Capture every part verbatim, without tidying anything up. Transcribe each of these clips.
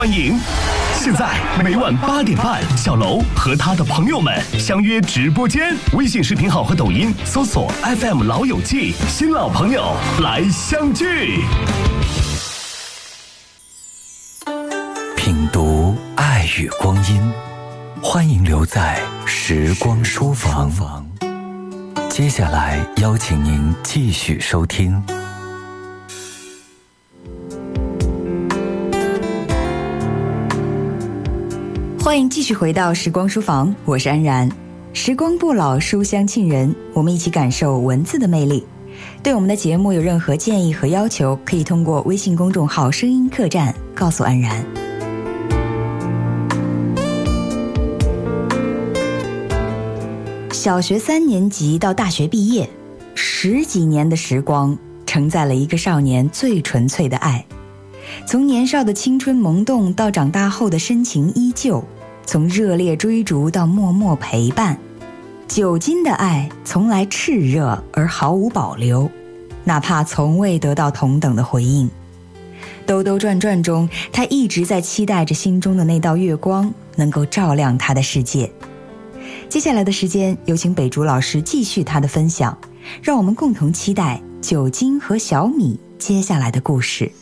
欢迎。现在每晚八点半，小楼和他的朋友们相约直播间，微信视频号和抖音搜索 F M 老友记，新老朋友来相聚。 品读爱与光阴，欢迎留在时光书房。接下来邀请您继续收听。 欢迎继续回到时光书房，我是安然。时光不老，书香沁人，我们一起感受文字的魅力。对我们的节目有任何建议和要求，可以通过微信公众号声音客栈告诉安然。小学三年级到大学毕业，十几年的时光承载了一个少年最纯粹的爱。从年少的青春萌动到长大后的深情依旧，从热烈追逐到默默陪伴，久经的爱从来炽热而毫无保留，哪怕从未得到同等的回应。兜兜转转中，他一直在期待着心中的那道月光能够照亮他的世界。接下来的时间，有请北竹老师继续他的分享，让我们共同期待九金和小米接下来的故事。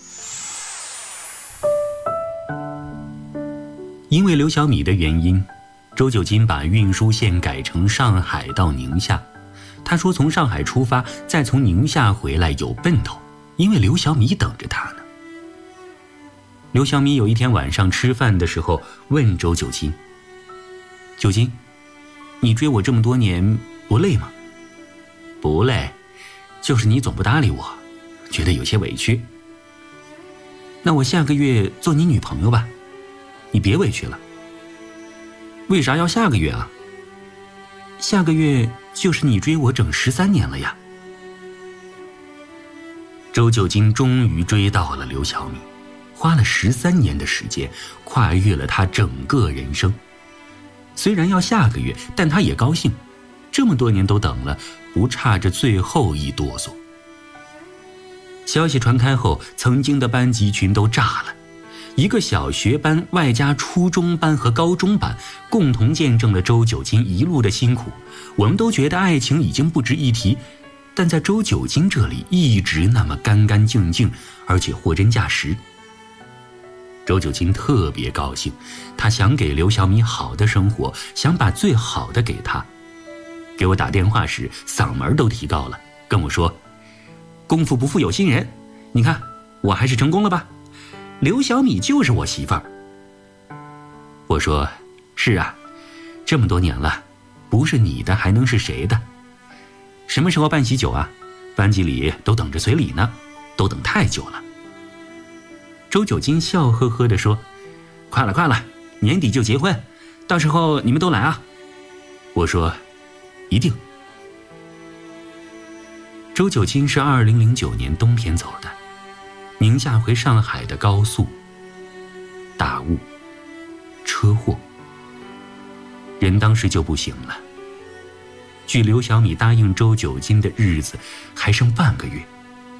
因为刘小米的原因，周九金把运输线改成上海到宁夏。他说从上海出发，再从宁夏回来有奔头，因为刘小米等着他呢。刘小米有一天晚上吃饭的时候问周九金：九金，你追我这么多年不累吗？不累，就是你总不搭理我，觉得有些委屈。那我下个月做你女朋友吧，你别委屈了。为啥要下个月啊？下个月就是你追我整十三年了呀。周九金终于追到了刘小米，花了十三年的时间，跨越了他整个人生。虽然要下个月，但他也高兴，这么多年都等了，不差这最后一哆嗦。消息传开后，曾经的班级群都炸了。一个小学班外加初中班和高中班，共同见证了周九金一路的辛苦。我们都觉得爱情已经不值一提，但在周九金这里一直那么干干净净，而且货真价实。周九金特别高兴，他想给刘小米好的生活，想把最好的给他。给我打电话时嗓门都提高了，跟我说：功夫不负有心人，你看我还是成功了吧，刘小米就是我媳妇儿。我说：是啊，这么多年了，不是你的还能是谁的？什么时候办喜酒啊？班级里都等着随礼呢，都等太久了。周九金笑呵呵地说：快了快了，年底就结婚，到时候你们都来啊。我说：一定。周九金是二零零九年冬天走的，宁夏回上海的高速，大雾，车祸，人当时就不行了。距刘小米答应周九金的日子还剩半个月。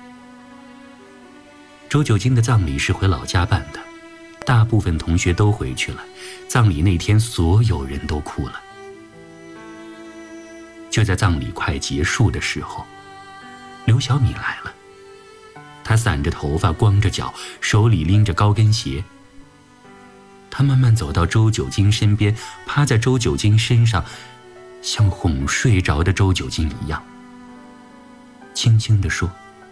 周九金的葬礼是回老家办的，大部分同学都回去了，葬礼那天所有人都哭了。就在葬礼快结束的时候，刘小米来了。他散着头发，光着脚，手里拎着高跟鞋。他慢慢走到周九金身边，趴在周九金身上，像哄睡着的周九金一样，轻轻地说：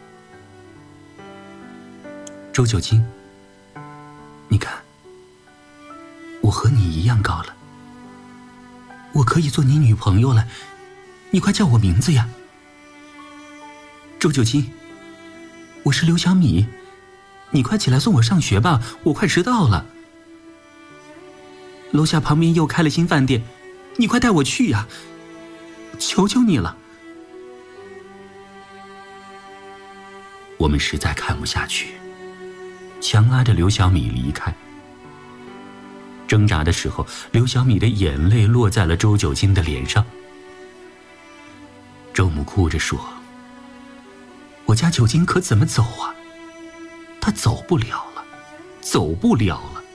周九金，你看，我和你一样高了，我可以做你女朋友了，你快叫我名字呀。周九金，我是刘小米，你快起来送我上学吧，我快迟到了。楼下旁边又开了新饭店，你快带我去呀，求求你了。我们实在看不下去，强拉着刘小米离开。挣扎的时候，刘小米的眼泪落在了周九金的脸上。周母哭着说：我家九金可怎么走啊？他走不了了，走不了了。